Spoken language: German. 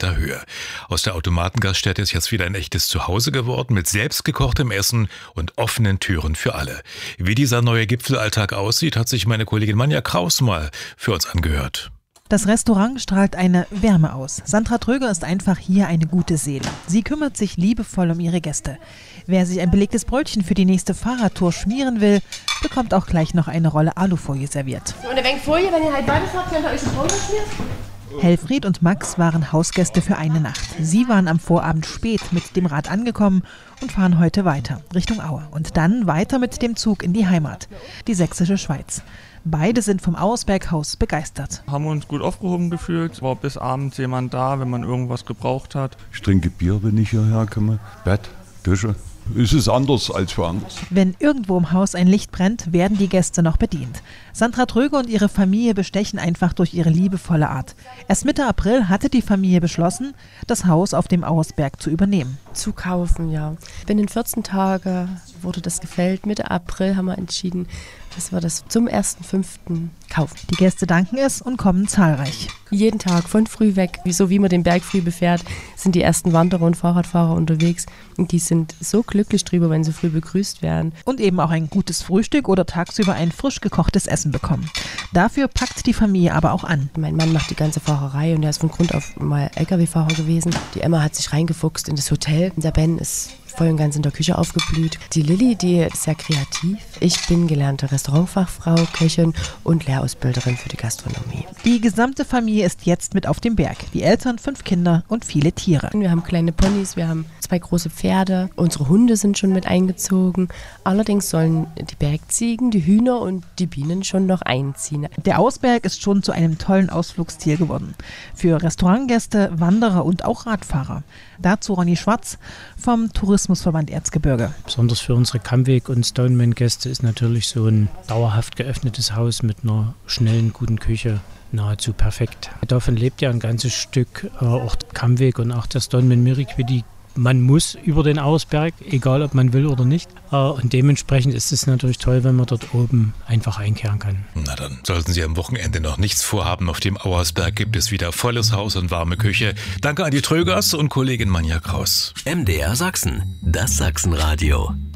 Meter Höhe. Aus der Automatengaststätte ist jetzt wieder ein echtes Zuhause geworden mit selbstgekochtem Essen und offenen Türen für alle. Wie dieser neue Gipfelalltag aussieht, hat sich meine Kollegin Manja Kraus mal für uns angehört. Das Restaurant strahlt eine Wärme aus. Sandra Tröger ist einfach hier eine gute Seele. Sie kümmert sich liebevoll um ihre Gäste. Wer sich ein belegtes Brötchen für die nächste Fahrradtour schmieren will, bekommt auch gleich noch eine Rolle Alufolie serviert. Und ein wenig Folie, wenn ihr halt weiterfahrt, könnt ihr euch ein Brot schmieren. Helfried und Max waren Hausgäste für eine Nacht. Sie waren am Vorabend spät mit dem Rad angekommen und fahren heute weiter Richtung Aue. Und dann weiter mit dem Zug in die Heimat, die sächsische Schweiz. Beide sind vom Auersberghaus begeistert. Haben uns gut aufgehoben gefühlt. War bis abends jemand da, wenn man irgendwas gebraucht hat. Ich trinke Bier, wenn ich hierher komme. Bett, Dusche. Es ist anders als woanders. Wenn irgendwo im Haus ein Licht brennt, werden die Gäste noch bedient. Sandra Tröger und ihre Familie bestechen einfach durch ihre liebevolle Art. Erst Mitte April hatte die Familie beschlossen, das Haus auf dem Auersberg zu übernehmen. Zu kaufen, ja. Binnen 14 Tage wurde das gefällt. Mitte April haben wir entschieden, dass wir das zum 1.5. kaufen. Die Gäste danken es und kommen zahlreich. Jeden Tag von früh weg, so wie man den Berg früh befährt, sind die ersten Wanderer und Fahrradfahrer unterwegs. Und die sind so glücklich drüber, wenn sie früh begrüßt werden. Und eben auch ein gutes Frühstück oder tagsüber ein frisch gekochtes Essen bekommen. Dafür packt die Familie aber auch an. Mein Mann macht die ganze Fahrerei und er ist von Grund auf mal LKW-Fahrer gewesen. Die Emma hat sich reingefuchst in das Hotel. Der Ben ist voll und ganz in der Küche aufgeblüht. Die Lilly, die ist sehr kreativ. Ich bin gelernte Restaurantfachfrau, Köchin und Lehrausbilderin für die Gastronomie. Die gesamte Familie ist jetzt mit auf dem Berg. Die Eltern, 5 Kinder und viele Tiere. Wir haben kleine Ponys, wir haben 2 große Pferde. Unsere Hunde sind schon mit eingezogen. Allerdings sollen die Bergziegen, die Hühner und die Bienen schon noch einziehen. Der Auersberg ist schon zu einem tollen Ausflugsziel geworden. Für Restaurantgäste, Wanderer und auch Radfahrer. Dazu Ronny Schwarz vom Tourismusverband Erzgebirge. Besonders für unsere Kammweg- und Stoneman-Gäste ist natürlich so ein dauerhaft geöffnetes Haus mit einer schnellen, guten Küche nahezu perfekt. Davon lebt ja ein ganzes Stück auch der Kammweg und auch der Stoneman-Miriquidi. Man muss über den Auersberg, egal ob man will oder nicht. Und dementsprechend ist es natürlich toll, wenn man dort oben einfach einkehren kann. Na dann sollten Sie am Wochenende noch nichts vorhaben. Auf dem Auersberg gibt es wieder volles Haus und warme Küche. Danke an die Trögers und Kollegin Manja Kraus. MDR Sachsen, das Sachsenradio.